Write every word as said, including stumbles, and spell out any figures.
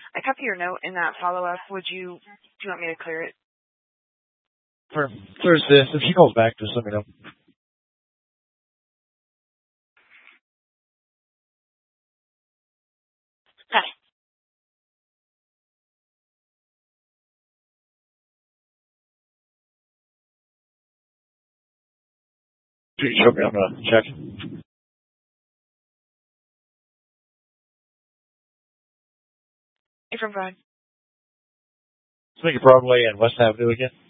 I copy your note in that follow-up. Would you, do you want me to clear it? For clears this. If she calls back, just let me know. Hi. You show me, I'm going to check. Hey, from Brian. Let's make it Broadway and West Avenue again.